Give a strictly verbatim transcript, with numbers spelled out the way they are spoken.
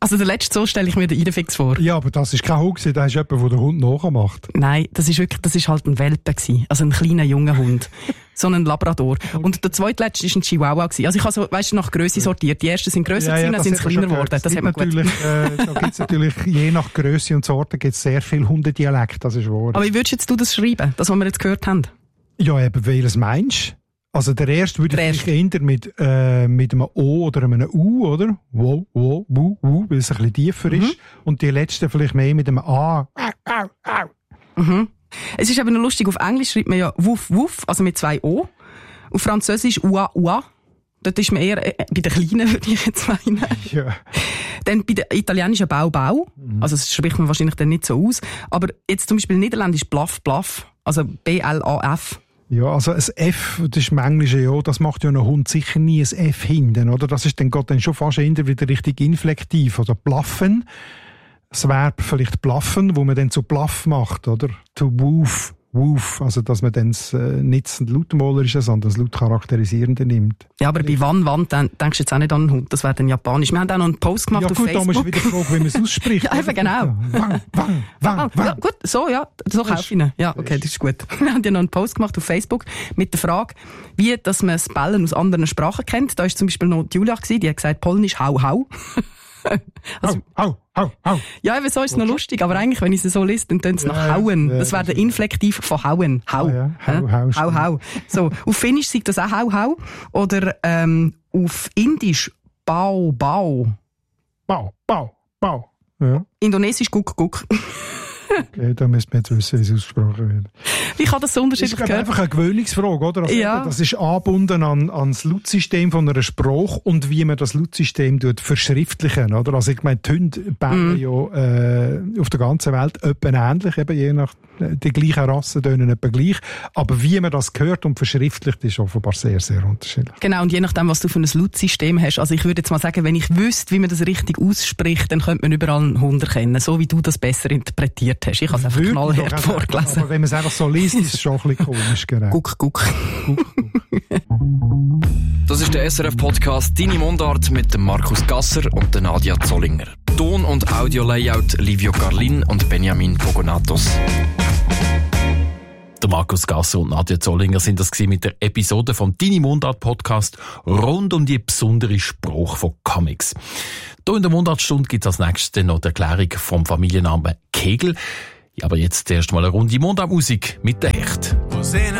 Also der letzte so stelle ich mir den Idefix vor. Ja, aber das ist kein Hund, das ist jemand, der den Hund nachmacht. Nein, das ist wirklich, das ist halt ein Welpe gewesen. Also ein kleiner, junger Hund. So ein Labrador. Und der zweitletzte war ein Chihuahua gewesen. Also ich habe so, weißt du, nach Grösse sortiert. Die ersten sind grösser ja, ja, gewesen, dann sind sie kleiner geworden. Das hat man gut. Äh, da gibt es natürlich, je nach Grösse und Sorte, gibt es sehr viel Hundedialekt, das ist wahr. Aber wie würdest jetzt du das schreiben, das, was wir jetzt gehört haben? Ja, eben, welches meinst du? Also der erste würde der ich eher mit, äh, mit einem O oder einem U, oder? Wo, wo, wo, wo, weil es ein bisschen tiefer mhm. ist. Und die letzte vielleicht mehr mit einem A. Au, au, au. Mhm. Es ist aber noch lustig, auf Englisch schreibt man ja Wuff, Wuff, also mit zwei O. Auf Französisch Ua, Ua. Dort ist man eher äh, bei den Kleinen, würde ich jetzt meinen. Ja. Dann bei der italienischen Bau, Bau. Mhm. Also das spricht man wahrscheinlich dann nicht so aus. Aber jetzt zum Beispiel niederländisch Bluff, Bluff. Also B L A F. Ja, also ein F, das ist im Englischen ja, das macht ja ein Hund sicher nie ein F hinten, oder? Das ist dann, geht dann schon fast eher wieder richtig inflektiv. Also bluffen, das Verb vielleicht bluffen, wo man dann zu bluff macht, oder? To woof, woof, also dass man dann das, äh, nicht das Lautmalerische, sondern das Lautcharakterisierende nimmt. Ja, aber bei wann, wann, dann denkst du jetzt auch nicht an einen Hund, das wäre dann japanisch. Wir haben auch noch einen Post gemacht ja, auf gut, Facebook. Ja gut, da musst du wieder fragen, wie man es ausspricht. Ja, einfach genau. Ja. Wang, wang, wang, ah, wang. Ja, gut, so, ja, so kaufe ich ihn. Ja, okay, das ist gut. Wir haben ja noch einen Post gemacht auf Facebook mit der Frage, wie, dass man das Bellen aus anderen Sprachen kennt. Da war zum Beispiel noch Julia gewesen, die hat gesagt, Polnisch, hau, hau. Also, hau, hau, hau. Ja, eben so ist es noch lustig, aber eigentlich, wenn ich es so lese, dann tönt es nach ja, hauen. Ja, das wäre der Inflektiv von hauen. Hau. Ah, ja. Hau, hau, hau, hau. So, auf Finnisch sagt das auch hau, hau. Oder ähm, auf Indisch bau, bau. Bau, bau, bau. Ja. Indonesisch guck, guck. Okay, da müsste man jetzt wissen, wie es ausgesprochen wird. Wie kann das so unterschiedlich gehört? Das ist einfach eine Gewöhnungsfrage, oder? Also ja. Das ist angebunden an, an das Lautsystem von einer Sprache und wie man das Lautsystem verschriftlichen, oder? Also ich meine, die Hunde bellen mm. ja äh, auf der ganzen Welt etwa ähnlich, eben je nach die gleichen Rassen tönen etwa gleich, aber wie man das hört und verschriftlicht, ist offenbar sehr, sehr unterschiedlich. Genau, und je nachdem, was du für ein Lautsystem hast, also ich würde jetzt mal sagen, wenn ich wüsste, wie man das richtig ausspricht, dann könnte man überall einen Hund erkennen, so wie du das besser interpretiert hast. Ich habe es einfach knallhart vorgelesen. Aber wenn man es einfach so liest, ist es schon ein bisschen komisch, genau. Guck, guck. guck, guck. Das ist der S R F-Podcast «Deine Mundart» mit dem Markus Gasser und der Nadia Zollinger. Ton- und Audio-Layout Livio Carlin und Benjamin Pogonatos. Der Markus Gasser und Nadia Zollinger sind das mit der Episode vom «Deine Mundart»-Podcast rund um die besondere Sprache von Comics. Hier in der Mundartstunde gibt es als nächstes noch die Erklärung vom Familiennamen Kegel. Ja, aber jetzt erst mal eine Runde Mundartmusik mit der Hecht. Wo sind